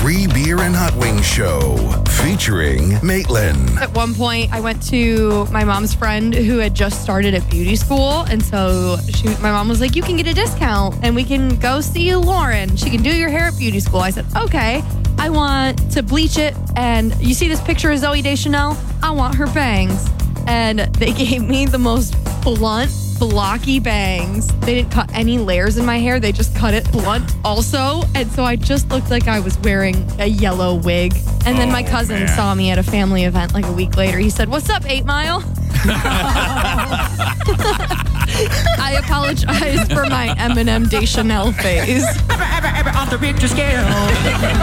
Free Beer and Hot Wings Show featuring Maitland. At one point, I went to my mom's friend who had just started at beauty school. And so my mom was like, you can get a discount and we can go see Lauren. She can do your hair at beauty school. I said, okay, I want to bleach it. And you see this picture of Zooey Deschanel? I want her bangs. And they gave me the most blunt, blocky bangs. They didn't cut any layers in my hair. They just cut it blunt also. And so I just looked like I was wearing a yellow wig. And then my cousin saw me at a family event like a week later. He said, what's up, 8 Mile? I apologize for my Eminem Deschanel phase. On the Richter scale.